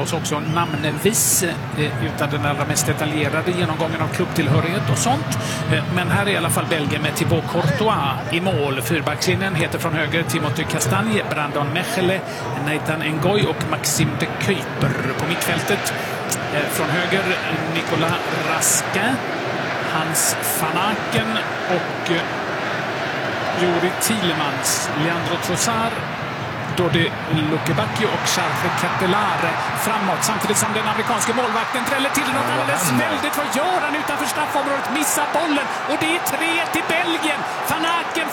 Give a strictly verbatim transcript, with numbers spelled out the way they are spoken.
oss också namnvis utan den allra mest detaljerade genomgången av klubbtillhörighet och sånt. Men här är i alla fall Belgien med Thibaut Courtois i mål. Fyrbackslinjen heter från höger Timothy Castagne, Brandon Mechele, Nathan Ngoy och Maxime de Kuyper. På mittfältet från höger Nicolas Raskin, Hans van Aken och Juri Tielemans, Leandro Trossard, Dodi Lukebakio och Charles Ketelare framåt, samtidigt som den amerikanske målvakten träller till något alldeles väldigt. Vad gör han utanför straffområdet? Missar bollen och det är tre till Belgien. Van Aken